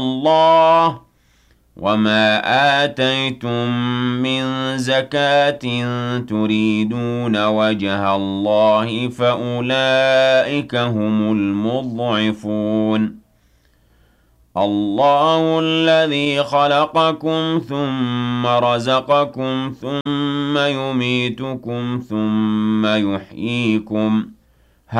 اللَّهِ ۗ وَمَا آتَيْتُم مِّن زَكَاةٍ تُرِيدُونَ وَجْهَ اللَّهِ فَأُولَٰئِكَ هُمُ الْمُضْعِفُونَ اللَّهُ الَّذِي خَلَقَكُمْ ثُمَّ رَزَقَكُمْ ثُمَّ يُمِيتُكُمْ ثُمَّ يُحْيِيكُمْ